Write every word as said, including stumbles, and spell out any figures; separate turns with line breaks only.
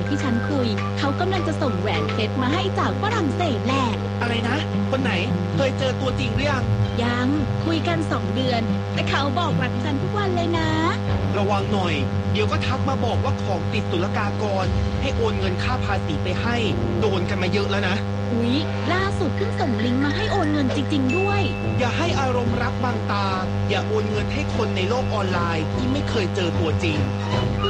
ที่ฉันคุยเขากำลังจะส่งแหวนเพชรมาให้จากฝรั่งเศสแหละ
อะไรนะคนไหนเคยเจอตัวจริงหรือยัง
ยังคุยกันสองเดือนแต่เขาบอกรักฉันทุกวันเลยนะ
ระวังหน่อยเดี๋ยวก็ทักมาบอกว่าของติดศุลกากรให้โอนเงินค่าภาษีไปให้โดนกันมาเยอะแล้วนะ
อุ๊ยล่าสุดเพิ่งส่งลิงก์มาให้โอนเงินจริงๆด้วย
อย่าให้อารมณ์รักบังตาอย่าโอนเงินให้คนในโลกออนไลน์ที่ไม่เคยเจอตัวจริง